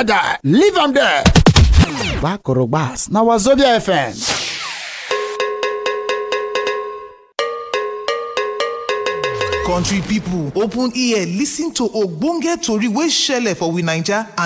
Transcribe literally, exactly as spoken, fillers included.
die. Leave am there. Bakorogbas. Now Wazobia F M. Country people, open ear, listen to Ogbonge Tori wey shele for we Naija.